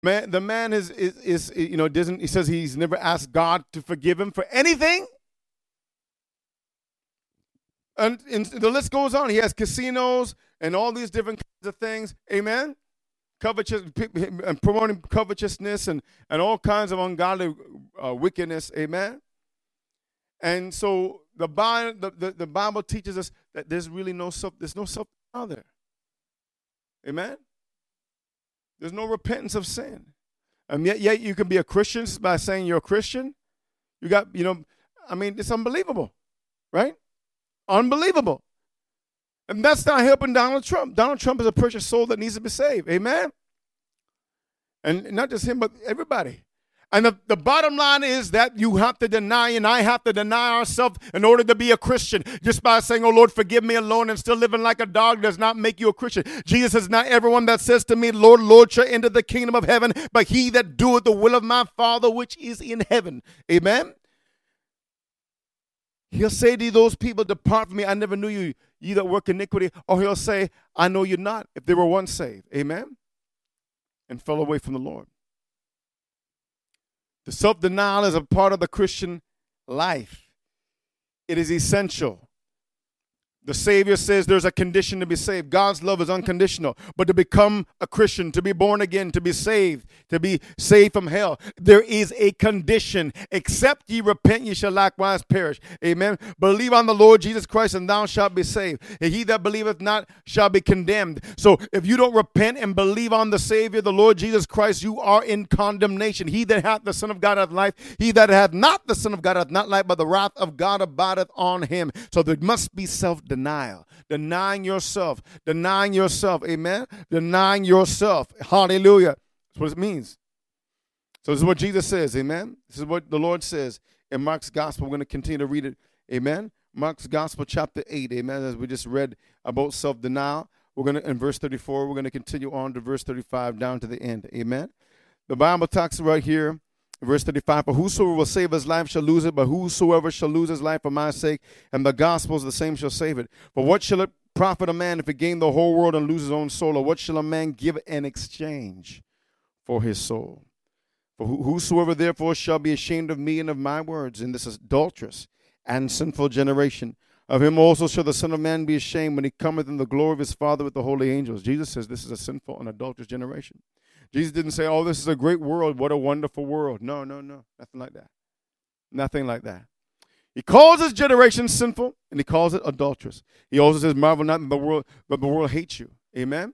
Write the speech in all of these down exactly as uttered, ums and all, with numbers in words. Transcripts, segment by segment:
Man, the man is, is, is, you know, doesn't, he says he's never asked God to forgive him for anything. And, and the list goes on. He has casinos and all these different kinds of things. Amen. Covetous, and promoting covetousness and, and all kinds of ungodly uh, wickedness. Amen. And so the Bible, the, the, the Bible teaches us that there's really no self, there's no self out there. Amen. There's no repentance of sin. And yet, yet you can be a Christian by saying you're a Christian. You got, you know, I mean, it's unbelievable, right? Unbelievable. And that's not helping Donald Trump. Donald Trump is a precious soul that needs to be saved. Amen? And not just him, but everybody. And the, the bottom line is that you have to deny, and I have to deny ourselves in order to be a Christian. Just by saying, oh, Lord, forgive me alone, and still living like a dog does not make you a Christian. Jesus says, not everyone that says to me, Lord, Lord, shall enter the kingdom of heaven, but he that doeth the will of my Father which is in heaven. Amen? He'll say to those people, depart from me, I never knew you, ye that work iniquity. Or he'll say, I know you not, if they were once saved. Amen? And fell away from the Lord. The self-denial is a part of the Christian life. It is essential. The Savior says there's a condition to be saved. God's love is unconditional. But to become a Christian, to be born again, to be saved, to be saved from hell, there is a condition. Except ye repent, ye shall likewise perish. Amen. Believe on the Lord Jesus Christ, and thou shalt be saved. And he that believeth not shall be condemned. So if you don't repent and believe on the Savior, the Lord Jesus Christ, you are in condemnation. He that hath the Son of God hath life. He that hath not the Son of God hath not life, but the wrath of God abideth on him. So there must be self denial, denying yourself, denying yourself, amen, denying yourself, hallelujah. That's what it means. So this is what Jesus says, amen. This is what the Lord says in Mark's gospel. We're going to continue to read it, amen. Mark's gospel chapter eight, amen, as we just read about self-denial. We're going to, in verse thirty-four, we're going to continue on to verse thirty-five down to the end, amen. The Bible talks right here, verse thirty-five, for whosoever will save his life shall lose it, but whosoever shall lose his life for my sake and the gospel's the same shall save it. For what shall it profit a man if he gain the whole world and lose his own soul? Or what shall a man give in exchange for his soul? For whosoever therefore shall be ashamed of me and of my words in this adulterous and sinful generation, of him also shall the Son of Man be ashamed when he cometh in the glory of his Father with the holy angels. Jesus says this is a sinful and adulterous generation. Jesus didn't say, oh, this is a great world. What a wonderful world. No, no, no. Nothing like that. Nothing like that. He calls his generation sinful, and he calls it adulterous. He also says, marvel not in the world, but the world hates you. Amen?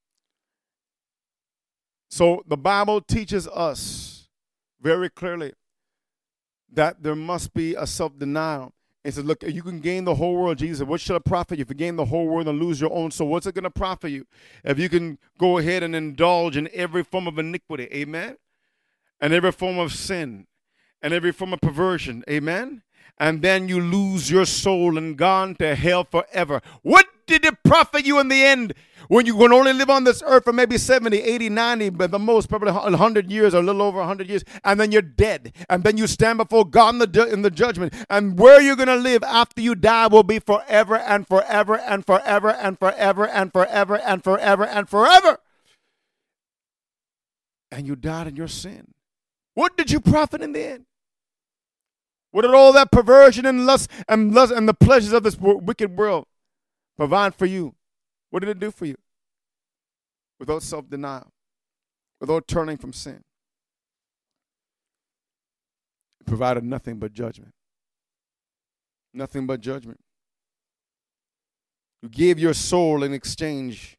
So the Bible teaches us very clearly that there must be a self-denial. It says, look, you can gain the whole world. Jesus said, what shall it profit you if you gain the whole world and lose your own soul? What's it going to profit you if you can go ahead and indulge in every form of iniquity? Amen? And every form of sin and every form of perversion. Amen? And then you lose your soul and gone to hell forever. What did it profit you in the end when you can only live on this earth for maybe seventy, eighty, ninety, but the most probably one hundred years or a little over one hundred years, and then you're dead, and then you stand before God in the, in the judgment, and where you're going to live after you die will be forever and forever and forever and forever and forever and forever and forever. And you died in your sin. What did you profit in the end? What did all that perversion and lust and lust and the pleasures of this wicked world provide for you? What did it do for you? Without self-denial, without turning from sin, it provided nothing but judgment. Nothing but judgment. You gave your soul in exchange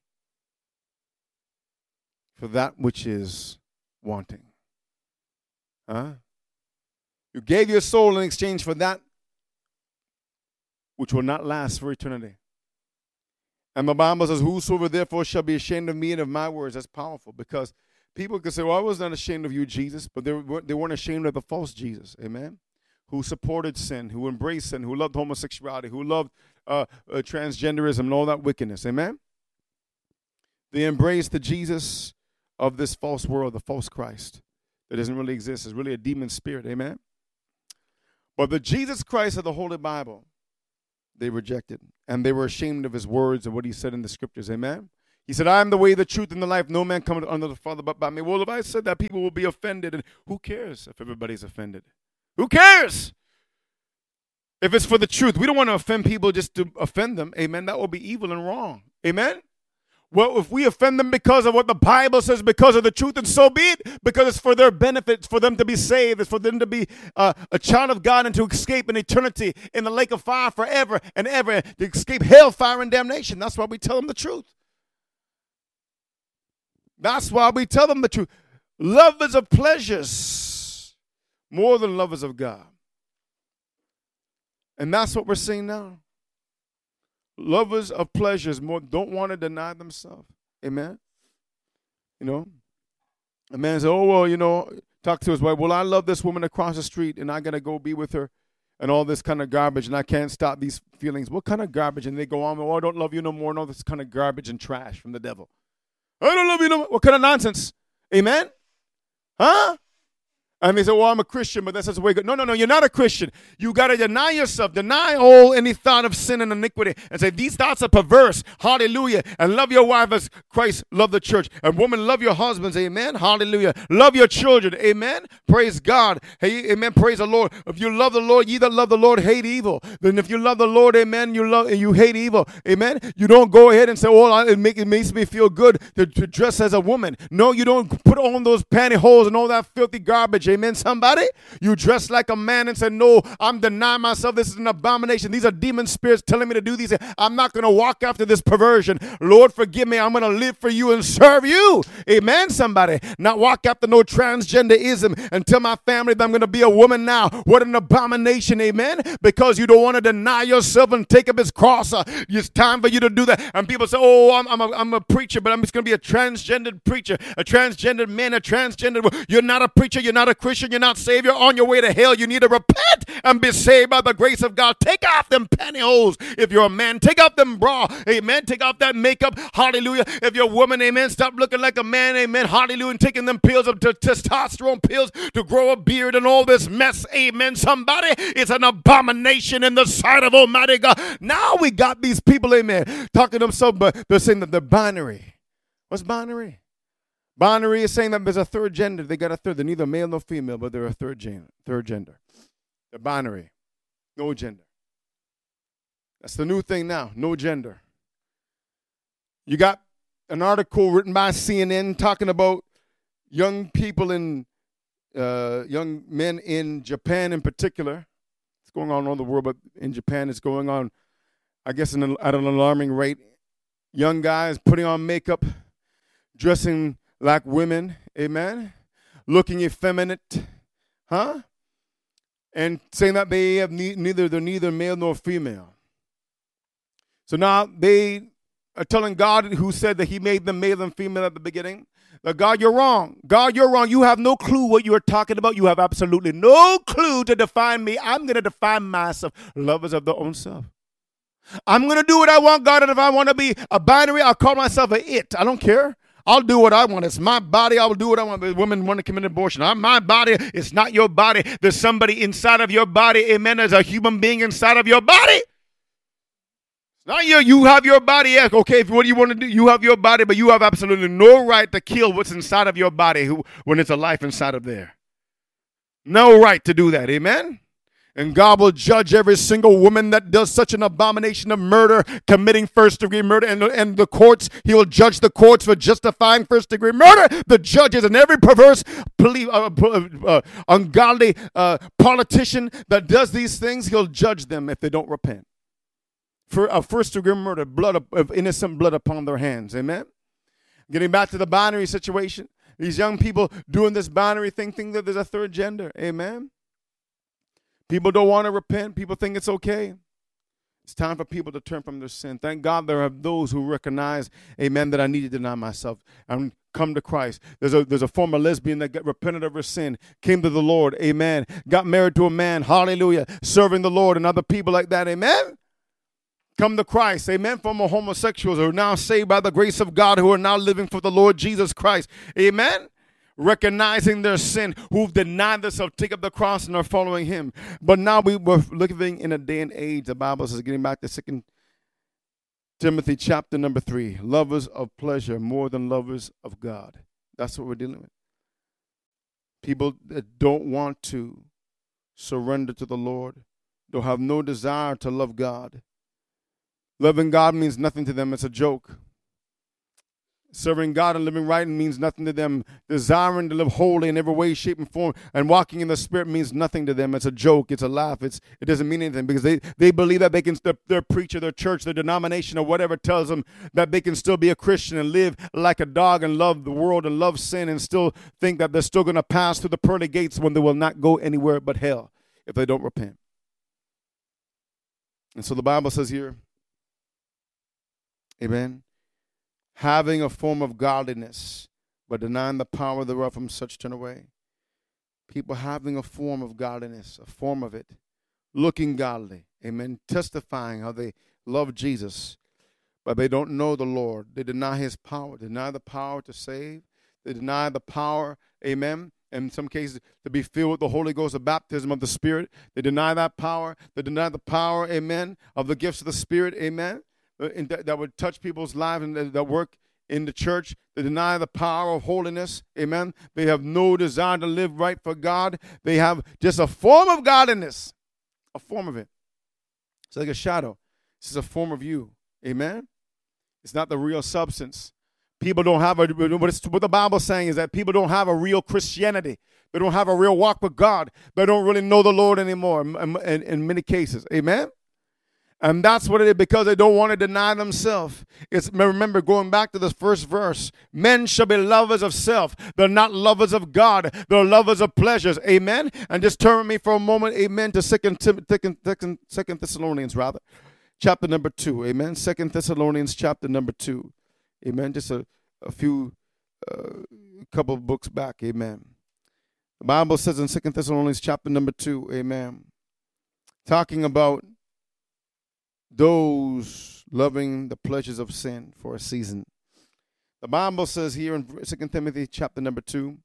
for that which is wanting. Huh? You gave your soul in exchange for that which will not last for eternity. And the Bible says, whosoever therefore shall be ashamed of me and of my words. That's powerful, because people could say, well, I was not ashamed of you, Jesus, but they, were, they weren't ashamed of the false Jesus, amen, who supported sin, who embraced sin, who loved homosexuality, who loved uh, uh, transgenderism and all that wickedness, amen. They embraced the Jesus of this false world, the false Christ that doesn't really exist. It's really a demon spirit, amen. But the Jesus Christ of the Holy Bible, they rejected, and they were ashamed of his words and what he said in the scriptures, amen. He said, I am the way, the truth, and the life. No man cometh unto the Father but by me. Well, if I said that, people will be offended. And who cares if everybody's offended? Who cares? If it's for the truth. We don't want to offend people just to offend them. Amen. That will be evil and wrong. Amen. Well, if we offend them because of what the Bible says, because of the truth, and so be it, because it's for their benefit, it's for them to be saved, it's for them to be uh, a child of God and to escape an eternity in the lake of fire forever and ever, to escape hellfire and damnation. That's why we tell them the truth. That's why we tell them the truth. Lovers of pleasures more than lovers of God. And that's what we're seeing now. Lovers of pleasures more don't want to deny themselves. Amen. You know, a man says, oh, well, you know, talk to his wife. Well, I love this woman across the street and I got to go be with her and all this kind of garbage and I can't stop these feelings. What kind of garbage? And they go on, oh, I don't love you no more. And all this kind of garbage and trash from the devil. I don't love you no more. What kind of nonsense? Amen? Huh? And they say, well, I'm a Christian, but that's just the way it goes. No, no, no, you're not a Christian. You got to deny yourself. Deny all any thought of sin and iniquity and say, these thoughts are perverse. Hallelujah. And love your wife as Christ loved the church. And woman, love your husbands. Amen. Hallelujah. Love your children. Amen. Praise God. Hey, amen. Praise the Lord. If you love the Lord, ye that love the Lord hate evil. Then if you love the Lord, amen, you love and you hate evil. Amen. You don't go ahead and say, oh, it, make, it makes me feel good to, to dress as a woman. No, you don't put on those pantyhose and all that filthy garbage. Amen, somebody? You dress like a man and say, no, I'm denying myself. This is an abomination. These are demon spirits telling me to do these. I'm not going to walk after this perversion. Lord, forgive me. I'm going to live for you and serve you. Amen, somebody? Not walk after no transgenderism and tell my family that I'm going to be a woman now. What an abomination, amen? Because you don't want to deny yourself and take up his cross. Uh, it's time for you to do that. And people say, oh, I'm, I'm, a, I'm a preacher, but I'm just going to be a transgendered preacher, a transgendered man, a transgendered. You're not a preacher. You're not a Christian. You're not saved. You're on your way to hell. You need to repent and be saved by the grace of God. Take off them pantyhose if you're a man. Take off them bra. Amen. Take off that makeup. Hallelujah. If you're a woman, amen, stop looking like a man. Amen. Hallelujah. And taking them pills of t- testosterone pills to grow a beard and all this mess. Amen. Somebody, it's an abomination in the sight of Almighty God. Now we got these people, amen, talking to themselves, but they're saying that they're binary. What's binary? Binary is saying that there's a third gender. They got a third. They're neither male nor female, but they're a third gender. Third gender. They're binary. No gender. That's the new thing now. No gender. You got an article written by C N N talking about young people in, uh, young men in Japan in particular. It's going on all over the world, but in Japan it's going on, I guess, in an, at an alarming rate. Young guys putting on makeup, dressing like women, amen, looking effeminate, huh? And saying that they have ne- neither, they're neither male nor female. So now they are telling God, who said that he made them male and female at the beginning, that God, you're wrong. God, you're wrong. You have no clue what you are talking about. You have absolutely no clue to define me. I'm going to define myself. Lovers of their own self. I'm going to do what I want, God, and if I want to be a binary, I'll call myself a it. I don't care. I'll do what I want. It's my body. I will do what I want. But women want to commit abortion. I'm my body. It's not your body. There's somebody inside of your body. Amen. There's a human being inside of your body. It's not you. You have your body. Yes. Okay. If what do you want to do? You have your body, but you have absolutely no right to kill what's inside of your body who, when it's a life inside of there. No right to do that. Amen. And God will judge every single woman that does such an abomination of murder, committing first-degree murder. And, and the courts, he will judge the courts for justifying first-degree murder. The judges and every perverse, uh, uh, ungodly uh, politician that does these things, he'll judge them if they don't repent. For a first-degree murder, blood of, of innocent blood upon their hands. Amen? Getting back to the binary situation, these young people doing this binary thing, think that there's a third gender. Amen? People don't want to repent. People think it's okay. It's time for people to turn from their sin. Thank God there are those who recognize, amen, that I need to deny myself and come to Christ. There's a there's a former lesbian that got repented of her sin, came to the Lord, amen, got married to a man, hallelujah, serving the Lord, and other people like that, amen. Come to Christ, amen. Former homosexuals who are now saved by the grace of God, who are now living for the Lord Jesus Christ, amen. Recognizing their sin, who've denied themselves, take up the cross and are following him. But now we were living in a day and age, the Bible says, getting back to second Timothy chapter number three, lovers of pleasure more than lovers of God. That's what we're dealing with. People that don't want to surrender to the Lord, don't have no desire to love God. Loving God means nothing to them. It's a joke. Serving God and living right means nothing to them. Desiring to live holy in every way, shape, and form and walking in the Spirit means nothing to them. It's a joke. It's a laugh. It's, it doesn't mean anything because they, they believe that they can, their, their preacher, their church, their denomination, or whatever tells them that they can still be a Christian and live like a dog and love the world and love sin and still think that they're still going to pass through the pearly gates when they will not go anywhere but hell if they don't repent. And so the Bible says here, amen, having a form of godliness, but denying the power thereof, from such turn away. People having a form of godliness, a form of it, looking godly, amen, testifying how they love Jesus, but they don't know the Lord. They deny his power, deny the power to save. They deny the power, amen, in some cases to be filled with the Holy Ghost, the baptism of the Spirit. They deny that power. They deny the power, amen, of the gifts of the Spirit, amen, that would touch people's lives and that work in the church. They deny the power of holiness. Amen. They have no desire to live right for God. They have just a form of godliness, a form of it. It's like a shadow. This is a form of you. Amen. It's not the real substance. People don't have a, what, it's, what the Bible's saying is that people don't have a real Christianity. They don't have a real walk with God. They don't really know the Lord anymore in, in, in many cases. Amen. And that's what it is, because they don't want to deny themselves. It's, remember, going back to this first verse, men shall be lovers of self. They're not lovers of God. They're lovers of pleasures. Amen? And just turn with me for a moment, amen, to Second Thessalonians, rather, chapter number two. Amen? Second Thessalonians, chapter number two. Amen? Just a, a few, uh, couple of books back. Amen? The Bible says in Second Thessalonians, chapter number two, amen, talking about those loving the pleasures of sin for a season. The Bible says here in Second Timothy chapter number two,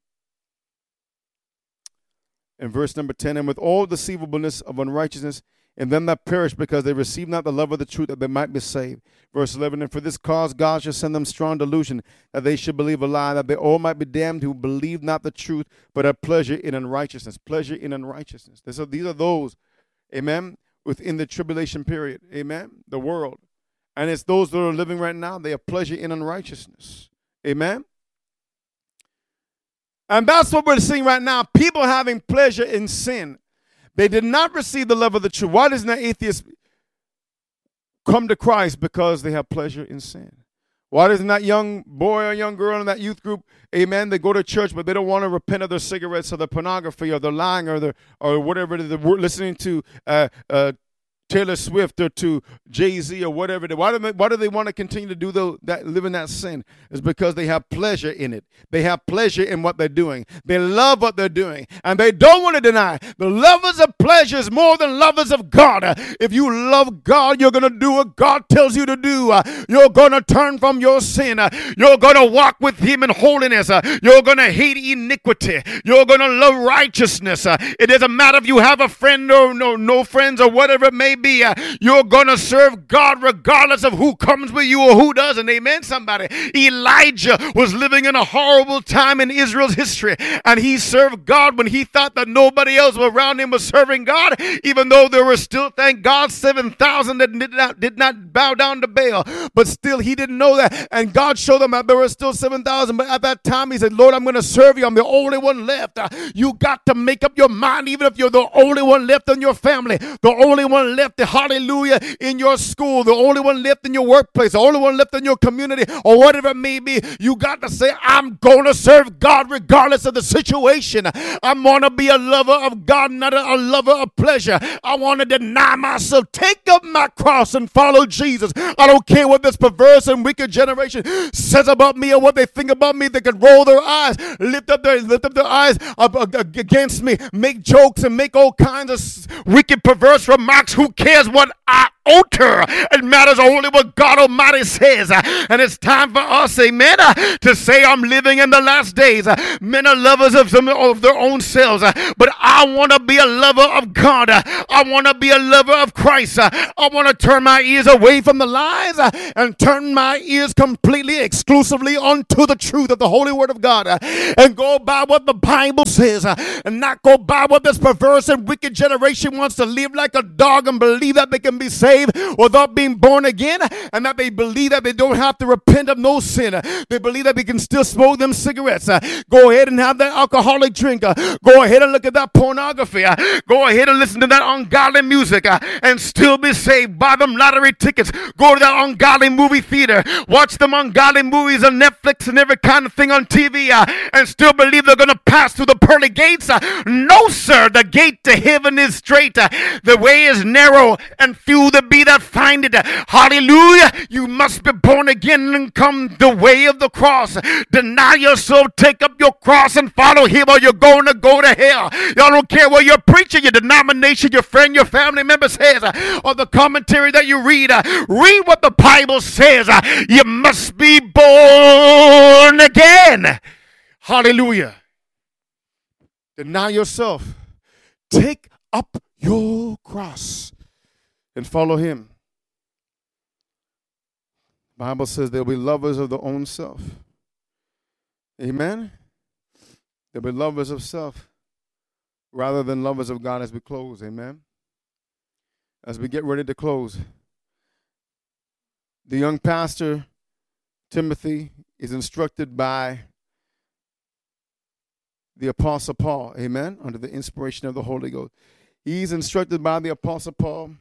in verse number ten, and with all deceivableness of unrighteousness in them that perish, because they receive not the love of the truth, that they might be saved. Verse eleven, and for this cause God shall send them strong delusion, that they should believe a lie, that they all might be damned who believe not the truth, but have pleasure in unrighteousness. Pleasure in unrighteousness. So these are those, amen, within the tribulation period, amen, the world. And it's those that are living right now, they have pleasure in unrighteousness, amen. And that's what we're seeing right now, people having pleasure in sin. They did not receive the love of the truth. Why doesn't an atheist come to Christ? Because they have pleasure in sin. Why doesn't that young boy or young girl in that youth group, amen, they go to church, but they don't want to repent of their cigarettes or their pornography or their lying or their, or whatever they're listening to uh, uh, Taylor Swift or to Jay-Z or whatever. Why do they, why do they want to continue to do the, that, live in that sin? It's because they have pleasure in it. They have pleasure in what they're doing. They love what they're doing, and they don't want to deny. The lovers of pleasures more than lovers of God. If you love God, you're going to do what God tells you to do. You're going to turn from your sin. You're going to walk with him in holiness. You're going to hate iniquity. You're going to love righteousness. It doesn't matter if you have a friend or no, no friends or whatever it may be. Be, uh, you're going to serve God regardless of who comes with you or who doesn't. Amen, somebody. Elijah was living in a horrible time in Israel's history, and he served God when he thought that nobody else around him was serving God, even though there were still, thank God, seven thousand that did not, did not bow down to Baal. But still, he didn't know that, and God showed them that there were still seven thousand. But at that time, he said, Lord, I'm going to serve you. I'm the only one left. Uh, you got to make up your mind, even if you're the only one left in your family, the only one left, the hallelujah, in your school, the only one left in your workplace, the only one left in your community, or whatever it may be. You got to say, I'm going to serve God regardless of the situation. I'm going to be a lover of God, not a, a lover of pleasure. I want to deny myself, take up my cross and follow Jesus. I don't care what this perverse and wicked generation says about me or what they think about me. They can roll their eyes, lift up their, lift up their eyes against me, make jokes and make all kinds of wicked, perverse remarks. Who cares what I alter. It matters only what God Almighty says. And it's time for us, amen, to say I'm living in the last days. Men are lovers of, some, of their own selves, but I want to be a lover of God. I want to be a lover of Christ. I want to turn my ears away from the lies and turn my ears completely, exclusively onto the truth of the Holy Word of God, and go by what the Bible says, and not go by what this perverse and wicked generation wants to live like a dog and believe that they can be saved without being born again, and that they believe that they don't have to repent of no sin. They believe that they can still smoke them cigarettes. Go ahead and have that alcoholic drink. Go ahead and look at that pornography. Go ahead and listen to that ungodly music and still be saved. Buy them lottery tickets. Go to that ungodly movie theater. Watch them ungodly movies on Netflix and every kind of thing on T V and still believe they're going to pass through the pearly gates. No, sir. The gate to heaven is straight. The way is narrow and few there be that find it. Hallelujah. You must be born again and come the way of the cross. Deny yourself, take up your cross and follow him, or you're going to go to hell. Y'all don't care what your preacher, your denomination, your friend, your family member says, or the commentary that you read. Read what the Bible says. You must be born again. Hallelujah. Deny yourself. Take up your cross and follow him. The Bible says they'll be lovers of their own self. Amen. They'll be lovers of self rather than lovers of God as we close. Amen. As we get ready to close, the young pastor, Timothy, is instructed by the Apostle Paul. Amen. Under the inspiration of the Holy Ghost. He's instructed by the Apostle Paul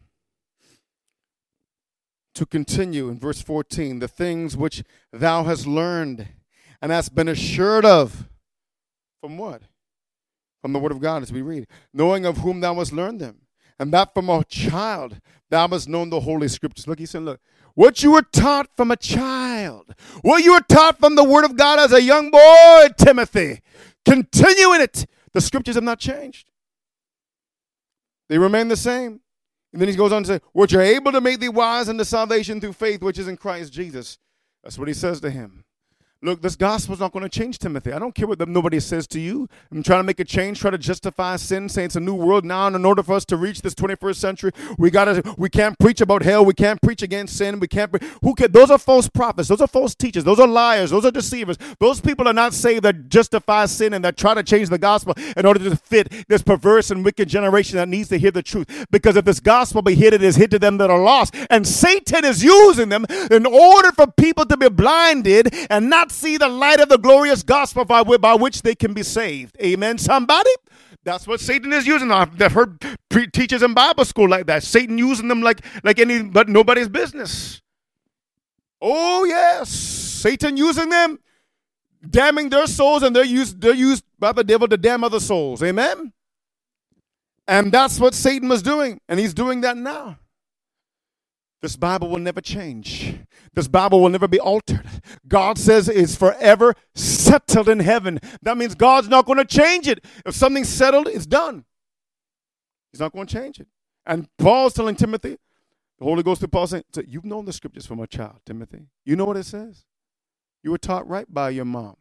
to continue in verse fourteen, the things which thou hast learned and hast been assured of. From what? From the word of God, as we read. Knowing of whom thou hast learned them. And that from a child thou hast known the Holy Scriptures. Look, he said, look, what you were taught from a child, what you were taught from the word of God as a young boy, Timothy, continue in it. The Scriptures have not changed. They remain the same. And then he goes on to say, which are able to make thee wise unto salvation through faith, which is in Christ Jesus. That's what he says to him. Look, this gospel is not going to change, Timothy. I don't care what the, nobody says to you. I'm trying to make a change, try to justify sin, saying it's a new world now. And in order for us to reach this twenty-first century, we gotta, we can't preach about hell. We can't preach against sin. We can't. Pre- Who can? Those are false prophets. Those are false teachers. Those are liars. Those are deceivers. Those people are not saved that justify sin and that try to change the gospel in order to fit this perverse and wicked generation that needs to hear the truth. Because if this gospel be hid, it is hid to them that are lost. And Satan is using them in order for people to be blinded and not see the light of the glorious gospel by, by which they can be saved. Amen, somebody? That's what Satan is using. I've heard pre- teachers in Bible school like that. Satan using them like, like any but nobody's business. Oh, yes. Satan using them, damning their souls, and they're used, they're used by the devil to damn other souls. Amen? And that's what Satan was doing, and he's doing that now. This Bible will never change. This Bible will never be altered. God says it's forever settled in heaven. That means God's not going to change it. If something's settled, it's done. He's not going to change it. And Paul's telling Timothy, the Holy Ghost to Paul saying, so you've known the Scriptures from a child, Timothy. You know what it says. You were taught right by your mom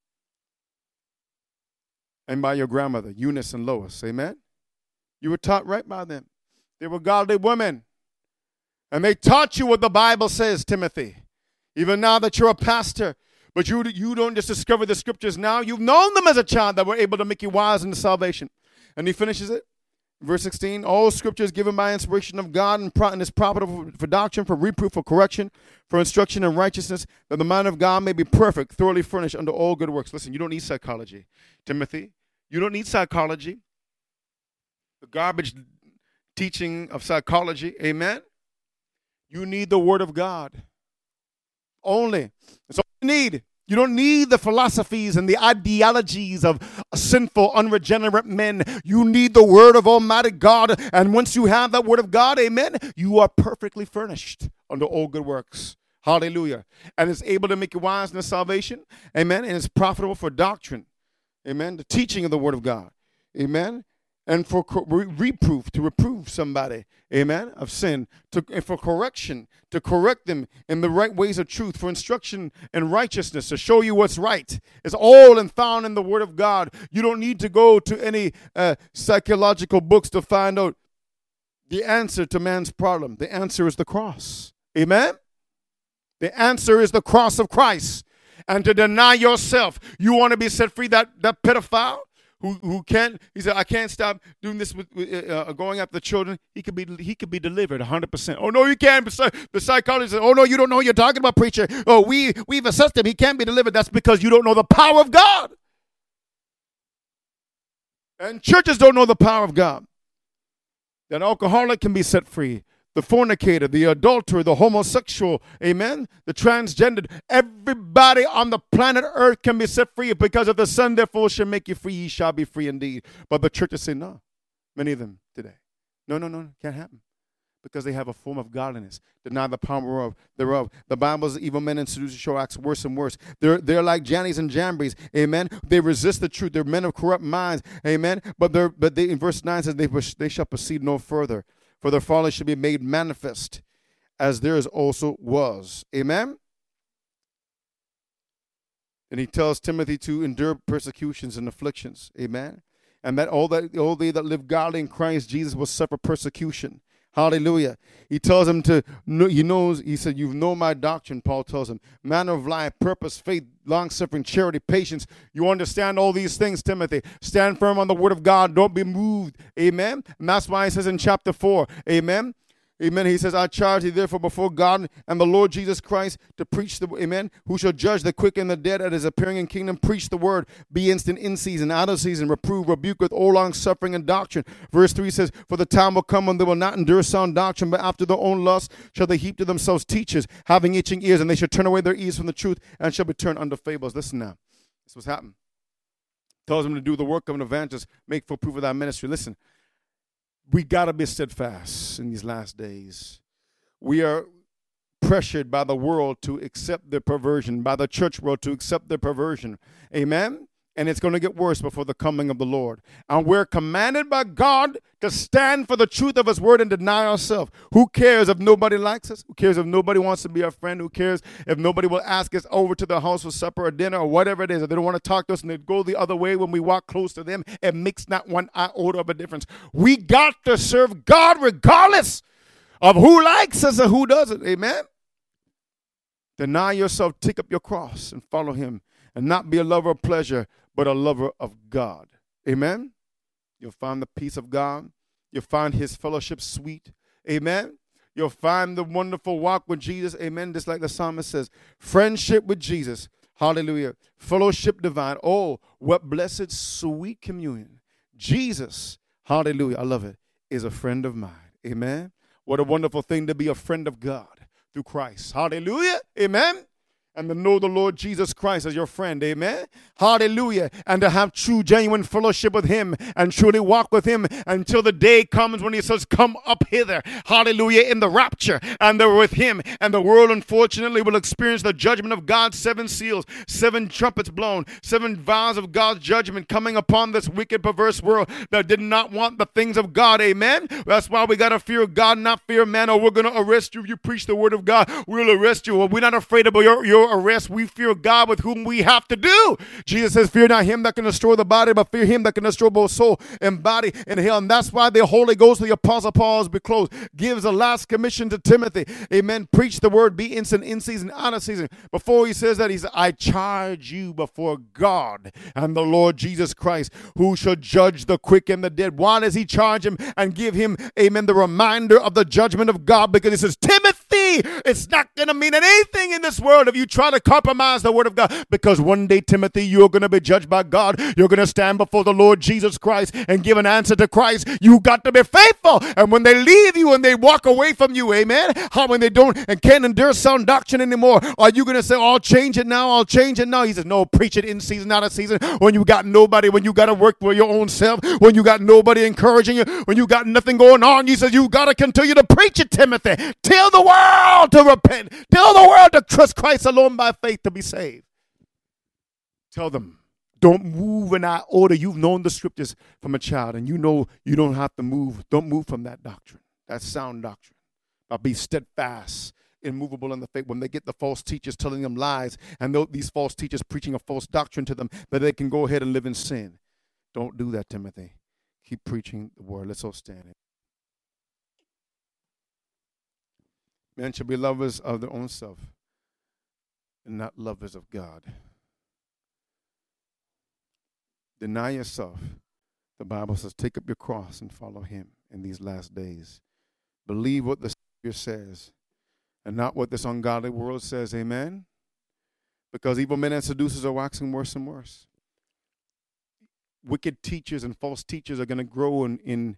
and by your grandmother, Eunice and Lois. Amen? You were taught right by them. They were godly women. And they taught you what the Bible says, Timothy. Even now that you're a pastor, but you, you don't just discover the Scriptures now. You've known them as a child that were able to make you wise into salvation. And he finishes it. Verse sixteen, all Scripture is given by inspiration of God and, pro- and is profitable for doctrine, for reproof, for correction, for instruction in righteousness, that the mind of God may be perfect, thoroughly furnished unto all good works. Listen, you don't need psychology, Timothy. You don't need psychology. The garbage teaching of psychology, amen? You need the Word of God. Only. That's all you need. You don't need the philosophies and the ideologies of sinful, unregenerate men. You need the Word of Almighty God. And once you have that Word of God, amen, you are perfectly furnished unto all good works. Hallelujah. And it's able to make you wise in the salvation. Amen. And it's profitable for doctrine. Amen. The teaching of the Word of God. Amen. and for co- re- reproof, to reprove somebody, amen, of sin, to, and for correction, to correct them in the right ways of truth, for instruction and righteousness, to show you what's right. It's all and found in the Word of God. You don't need to go to any uh, psychological books to find out the answer to man's problem. The answer is the cross. Amen? The answer is the cross of Christ. And to deny yourself. You want to be set free, that, that pedophile who who can't, he said, I can't stop doing this with, uh, going after the children. He could be he could be delivered one hundred percent. Oh, no, you can't. The psychologist said, oh, no, you don't know what you're talking about, preacher. Oh, we, we've assessed him. He can't be delivered. That's because you don't know the power of God. And churches don't know the power of God. That alcoholic can be set free. The fornicator, the adulterer, the homosexual, amen, the transgendered, everybody on the planet Earth can be set free because if the Son therefore shall make you free, ye shall be free indeed. But the churches say no, many of them today. No, no, no, can't happen because they have a form of godliness, deny the power of thereof. The Bible's evil men and seducers show acts worse and worse. They're, they're like Jannies and Jambries, amen. They resist the truth. They're men of corrupt minds, amen. But they're, but they, in verse nine says, they, they shall proceed no further. For their folly should be made manifest, as theirs also was. Amen? And he tells Timothy to endure persecutions and afflictions. Amen? And that all that all they that live godly in Christ Jesus will suffer persecution. Hallelujah. He tells him to, he knows, he said, you know my doctrine, Paul tells him. Manner of life, purpose, faith, long-suffering, charity, patience. You understand all these things, Timothy. Stand firm on the word of God. Don't be moved. Amen. And that's why he says in chapter four, amen. Amen. He says, I charge thee therefore before God and the Lord Jesus Christ to preach the, amen, who shall judge the quick and the dead at his appearing in kingdom. Preach the word. Be instant in season, out of season. Reprove, rebuke with all long suffering and doctrine. Verse three says, for the time will come when they will not endure sound doctrine, but after their own lust shall they heap to themselves teachers, having itching ears, and they shall turn away their ears from the truth and shall be turned unto fables. Listen now. This was happening. Tells them to do the work of an evangelist, make for proof of thy ministry. Listen. We got to be steadfast in these last days. We are pressured by the world to accept their perversion, by the church world to accept their perversion. Amen? And it's going to get worse before the coming of the Lord. And we're commanded by God to stand for the truth of his word and deny ourselves. Who cares if nobody likes us? Who cares if nobody wants to be our friend? Who cares if nobody will ask us over to the house for supper or dinner or whatever it is? If they don't want to talk to us and they go the other way when we walk close to them, it makes not one iota of a difference. We got to serve God regardless of who likes us and who doesn't. Amen? Deny yourself, take up your cross and follow him. And not be a lover of pleasure, but a lover of God. Amen? You'll find the peace of God. You'll find his fellowship sweet. Amen? You'll find the wonderful walk with Jesus. Amen? Just like the psalmist says, friendship with Jesus. Hallelujah. Fellowship divine. Oh, what blessed, sweet communion. Jesus, hallelujah, I love it, is a friend of mine. Amen? What a wonderful thing to be a friend of God through Christ. Hallelujah. Amen? And to know the Lord Jesus Christ as your friend, amen? Hallelujah. And to have true, genuine fellowship with him and truly walk with him until the day comes when he says, come up hither, hallelujah, in the rapture. And they're with him. And the world, unfortunately, will experience the judgment of God's seven seals, seven trumpets blown, seven vials of God's judgment coming upon this wicked, perverse world that did not want the things of God, amen? That's why we got to fear God, not fear man, or we're going to arrest you if you preach the word of God. We'll arrest you. Well, we're not afraid of your, your arrest. We fear God with whom we have to do. Jesus says, fear not him that can destroy the body, but fear him that can destroy both soul and body in hell. And that's why the Holy Ghost, the Apostle Paul, as we close, gives a last commission to Timothy. Amen. Preach the word, be instant in season, out of season. Before he says that, he says, I charge you before God and the Lord Jesus Christ, who shall judge the quick and the dead. Why does he charge him and give him, amen, the reminder of the judgment of God? Because he says, Timothy, it's not going to mean anything in this world if you try to compromise the word of God, because one day, Timothy, you're going to be judged by God. You're going to stand before the Lord Jesus Christ and give an answer to Christ. You got to be faithful. And when they leave you and they walk away from you, amen, how when they don't and can't endure sound doctrine anymore, are you going to say, oh, I'll change it now, I'll change it now? He says, no, preach it in season, out of season. When you got nobody, when you got to work for your own self, when you got nobody encouraging you, when you got nothing going on, he says, you got to continue to preach it, Timothy. Tell the world to repent. Tell the world to trust Christ alone by faith to be saved. Tell them, Don't move in that order. You've known the scriptures from a child, and you know you don't have to move. Don't move from that doctrine. That's sound doctrine. But be steadfast, immovable in the faith. When they get the false teachers telling them lies, and these false teachers preaching a false doctrine to them, that they can go ahead and live in sin. Don't do that, Timothy. Keep preaching the word. Let's all stand. Men should be lovers of their own self and not lovers of God. Deny yourself. The Bible says, take up your cross and follow him in these last days. Believe what the Savior says and not what this ungodly world says. Amen? Because evil men and seducers are waxing worse and worse. Wicked teachers and false teachers are going to grow in, in,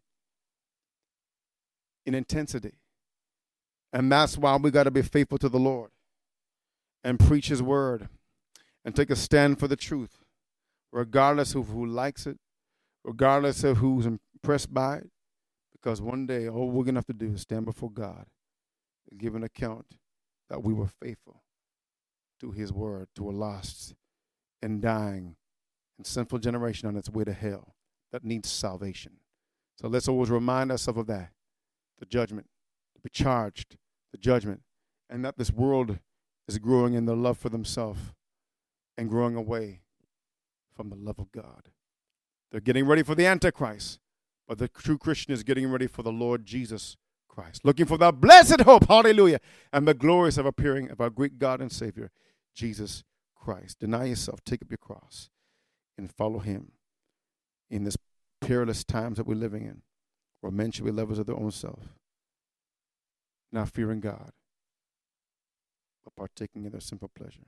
in intensity. And that's why we got to be faithful to the Lord and preach his word and take a stand for the truth, regardless of who likes it, regardless of who's impressed by it, because one day all we're going to have to do is stand before God and give an account that we were faithful to his word, to a lost and dying and sinful generation on its way to hell that needs salvation. So let's always remind ourselves of that, the judgment, to be charged, the judgment, and that this world is growing in their love for themselves and growing away from the love of God. They're getting ready for the Antichrist, but the true Christian is getting ready for the Lord Jesus Christ, looking for the blessed hope, hallelujah, and the glorious of appearing of our great God and Savior, Jesus Christ. Deny yourself, take up your cross, and follow him in this perilous times that we're living in, where men should be lovers of their own self, not fearing God, but partaking in their simple pleasure.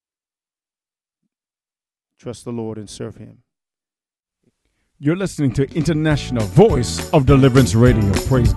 Trust the Lord and serve him. You're listening to International Voice of Deliverance Radio. Praise God.